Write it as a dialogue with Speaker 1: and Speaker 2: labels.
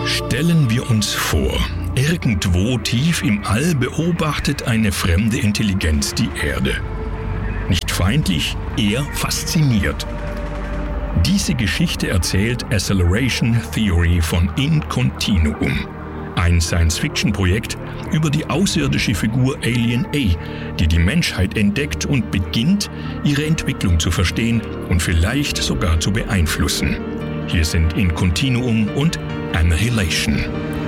Speaker 1: Stellen wir uns vor, irgendwo tief im All beobachtet eine fremde Intelligenz die Erde. Nicht feindlich, eher fasziniert. Diese Geschichte erzählt Acceleration Theory von In Continuum, ein Science-Fiction-Projekt über die außerirdische Figur Alien A, die die Menschheit entdeckt und beginnt, ihre Entwicklung zu verstehen und vielleicht sogar zu beeinflussen. Hier sind In Continuum und Annihilation.